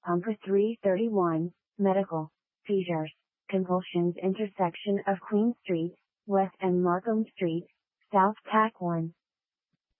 Pumper 331, Medical. Seizures. Convulsions intersection of Queen Street, West and Markham Street, South Tack 1.